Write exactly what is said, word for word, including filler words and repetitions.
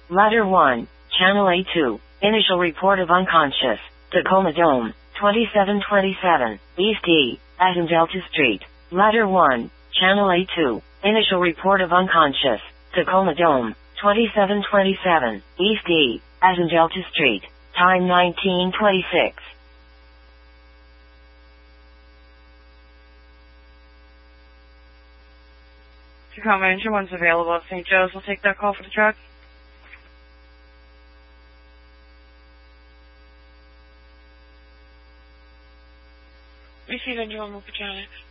Ladder one, Channel A two, initial report of unconscious, Tacoma Dome, twenty-seven twenty-seven, East E, Atom Delta Street. Ladder one, Channel A two, initial report of unconscious, Tacoma Dome, twenty-seven twenty-seven, East E, Atom Delta Street. Time nineteen twenty-six. Tacoma Engine one's available at Saint Joe's. We'll take that call for the truck. Receive Engine one, Mopatonic.